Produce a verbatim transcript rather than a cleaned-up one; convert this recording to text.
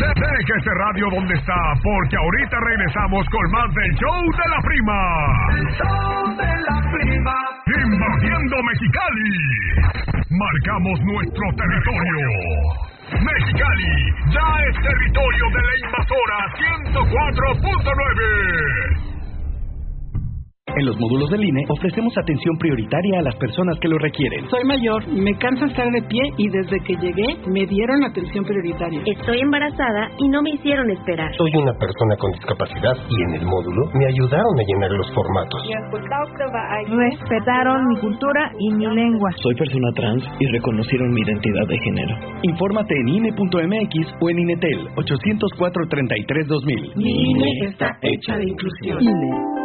Deje ese radio donde está, porque ahorita regresamos con más del show de la prima. El show de la prima. Invadiendo Mexicali. Marcamos nuestro territorio. Mexicali ya es territorio de la invasora ciento cuatro punto nueve. En los módulos del I N E ofrecemos atención prioritaria a las personas que lo requieren. Soy mayor, me cansa estar de pie y desde que llegué me dieron atención prioritaria. Estoy embarazada y no me hicieron esperar. Soy una persona con discapacidad y en el módulo me ayudaron a llenar los formatos. Respetaron mi cultura y mi lengua. Soy persona trans y reconocieron mi identidad de género. Infórmate en I N E punto M X o en INETEL ocho cero cuatro, treinta y tres, dos mil. Mi I N E está hecha de inclusión. I N E.